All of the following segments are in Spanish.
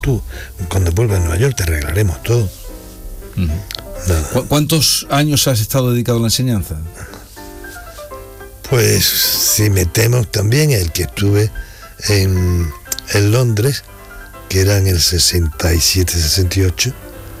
tú, cuando vuelvas a Nueva York te arreglaremos todo. ¿Cuántos años has estado dedicado a la enseñanza? Pues si metemos también el que estuve en Londres, que era en el 67-68,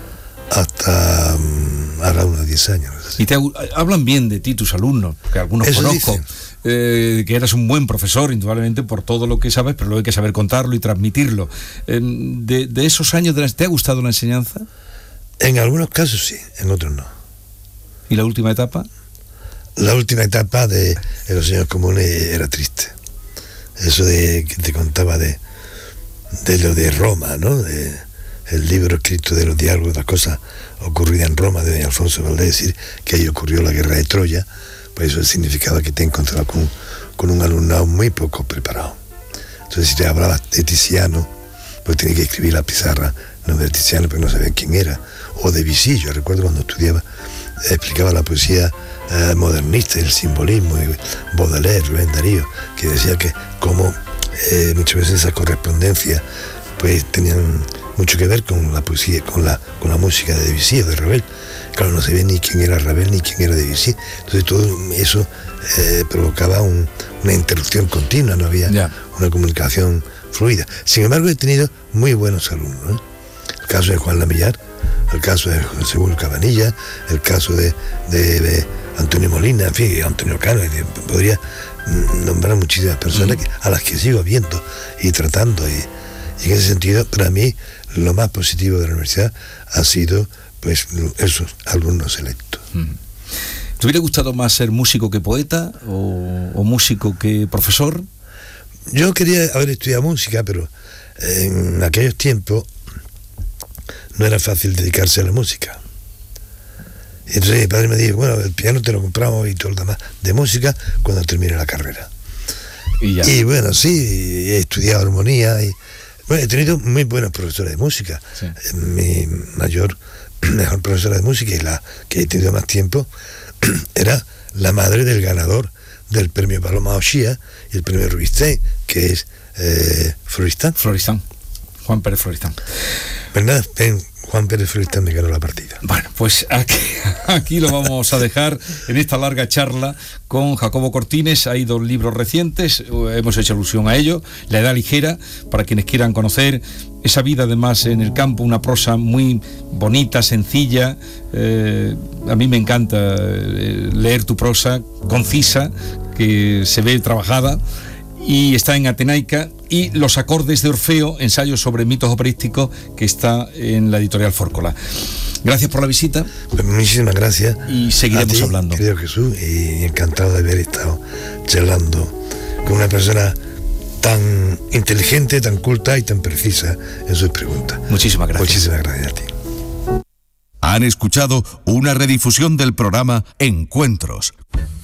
hasta ahora unos 10 años. Y hablan bien de ti tus alumnos, que algunos Eso conozco, que eras un buen profesor, indudablemente, por todo lo que sabes, pero luego hay que saber contarlo y transmitirlo. De esos años, ¿te ha gustado la enseñanza? En algunos casos sí, en otros no. ¿Y la última etapa? La última etapa de los años comunes era triste. Eso de que te contaba de lo de Roma, ¿no? El libro escrito de los diálogos, las cosas ocurridas en Roma, de Alfonso Valdés, decir que ahí ocurrió la guerra de Troya, pues eso significaba que te encontrabas con un alumnado muy poco preparado. Entonces, si te hablabas de Tiziano, pues tenías que escribir la pizarra, no de Tiziano, pero no sabía quién era. O de Vichy, yo recuerdo cuando estudiaba, explicaba la poesía modernista, el simbolismo, Baudelaire, Rubén Darío, que decía que como muchas veces esa correspondencia pues tenían mucho que ver con la poesía, con la música de Debussy o de Ravel. Claro, no sabía ni quién era Ravel ni quién era Debussy. Entonces todo eso provocaba una interrupción continua, no había una comunicación fluida. Sin embargo, he tenido muy buenos alumnos, ¿eh? El caso de Juan Lamillar, el caso de José Bull Cabanilla, el caso de Antonio Molina, en fin, Antonio Cano, podría nombrar muchísimas personas a las que sigo viendo y tratando, y en ese sentido, para mí, lo más positivo de la universidad ha sido pues esos alumnos selectos. ¿Te hubiera gustado más ser músico que poeta o músico que profesor? Yo quería haber estudiado música, pero en aquellos tiempos no era fácil dedicarse a la música. Entonces mi padre me dijo, bueno, el piano te lo compramos y todo lo demás de música cuando termine la carrera. Y bueno, sí, he estudiado armonía y bueno, he tenido muy buenos profesores de música. Sí. Mi mejor profesora de música y la que he tenido más tiempo era la madre del ganador del premio Paloma Ochía y el premio Rubinstein, que es Florestan. Juan Pérez Florestan. ¿Verdad? Juan Pérez Florestan me ganó la partida. Bueno, pues aquí lo vamos a dejar en esta larga charla con Jacobo Cortines. Hay 2 libros recientes, hemos hecho alusión a ello. La edad ligera, para quienes quieran conocer esa vida además en el campo, una prosa muy bonita, sencilla. A mí me encanta leer tu prosa, concisa, que se ve trabajada. Y está en Atenaica, y Los acordes de Orfeo, ensayo sobre mitos operísticos, que está en la editorial Fórcola. Gracias por la visita. Pues muchísimas gracias. Y seguiremos hablando. Querido Jesús, y encantado de haber estado charlando con una persona tan inteligente, tan culta y tan precisa en sus preguntas. Muchísimas gracias. Muchísimas gracias a ti. Han escuchado una redifusión del programa Encuentros.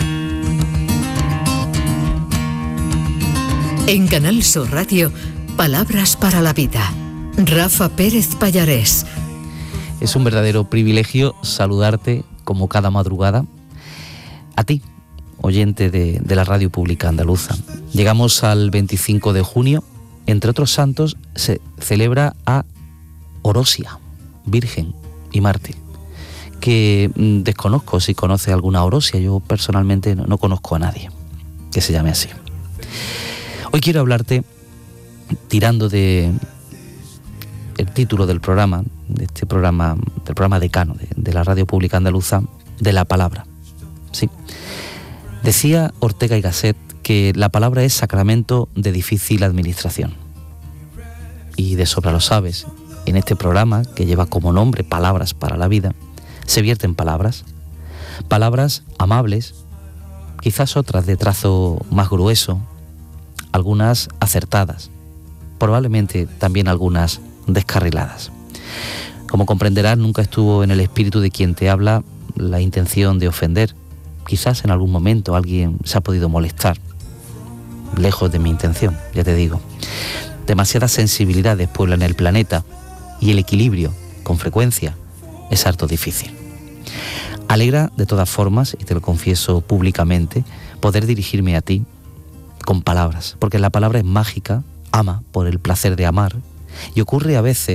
En Canal Sur Radio, Palabras para la Vida. Rafa Pérez Pallarés. Es un verdadero privilegio saludarte como cada madrugada. A ti, oyente de la Radio Pública Andaluza. Llegamos al 25 de junio. Entre otros santos, se celebra a Orosia, virgen y mártir. Que desconozco si conoce alguna Orosia. Yo personalmente no conozco a nadie que se llame así. Hoy quiero hablarte, tirando de el título del programa, del programa decano de la Radio Pública Andaluza, de la palabra. Sí. Decía Ortega y Gasset que la palabra es sacramento de difícil administración. Y de sobra lo sabes, en este programa, que lleva como nombre Palabras para la Vida, se vierten palabras amables, quizás otras de trazo más grueso, algunas acertadas, probablemente también algunas descarriladas. Como comprenderás, nunca estuvo en el espíritu de quien te habla la intención de ofender. Quizás en algún momento alguien se ha podido molestar, lejos de mi intención, ya te digo. Demasiadas sensibilidades pueblan el planeta y el equilibrio, con frecuencia, es harto difícil. Alegra, de todas formas, y te lo confieso públicamente, poder dirigirme a ti con palabras, porque la palabra es mágica, ama por el placer de amar, y ocurre a veces